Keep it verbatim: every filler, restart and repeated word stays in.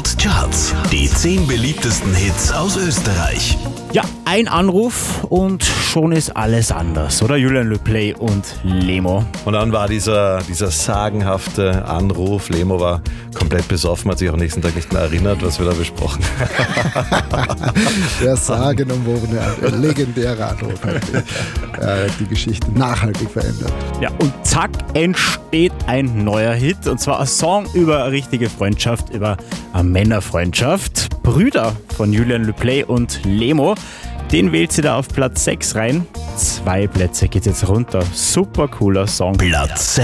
Krone-Hit Charts. Die zehn beliebtesten Hits aus Österreich. Ja, ein Anruf und schon ist alles anders, oder Julian Leplayt und Lemo? Und dann war dieser, dieser sagenhafte Anruf. Lemo war komplett besoffen, hat sich auch am nächsten Tag nicht mehr erinnert, was wir da besprochen haben. Der sagenumwobene, legendäre Anruf hat äh, die Geschichte nachhaltig verändert. Ja, und zack, entsteht ein neuer Hit, und zwar ein Song über eine richtige Freundschaft, über eine Männerfreundschaft. Brüder von Julian Leplayt und Lemo. Den wählt sie da auf Platz sechs rein. Zwei Plätze geht jetzt runter. Super cooler Song. Platz